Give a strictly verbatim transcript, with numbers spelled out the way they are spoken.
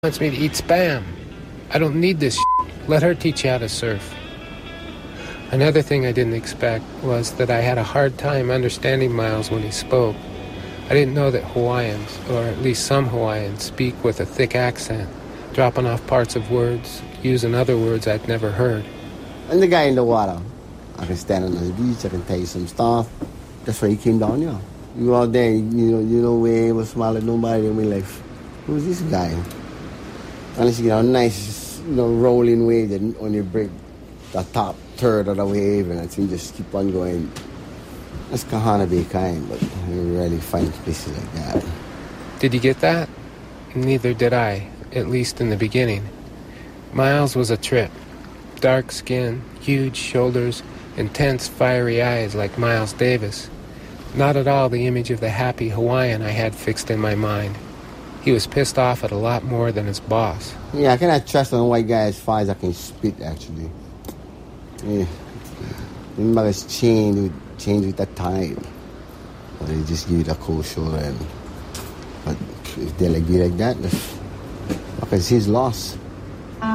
wants me to eat Spam. I don't need this shit. Let her teach you how to surf. Another thing I didn't expect was that I had a hard time understanding Miles when he spoke. I didn't know that Hawaiians, or at least some Hawaiians, speak with a thick accent, dropping off parts of words, using other words I'd never heard. I'm the guy in the water. I can stand on the beach, I can tell you some stuff. That's why he came down here. You go out there, you know, you know where he was smiling at nobody, and we like, who's this guy? Unless you get a nice, you know, rolling wave that only break the top third of the wave, and I think just keep on going. That's Kahana Bay kind, but you rarely find places like that. Did you get that? Neither did I, at least in the beginning. Miles was a trip. Dark skin, huge shoulders, intense fiery eyes like Miles Davis. Not at all the image of the happy Hawaiian I had fixed in my mind. He was pissed off at a lot more than his boss. Yeah, I cannot trust on a white guy as far as I can spit, actually. Yeah. Remember, it's changed with, changed with the time. But they just give it a cold shoulder. And, but if they like, be like that, that's, because his loss.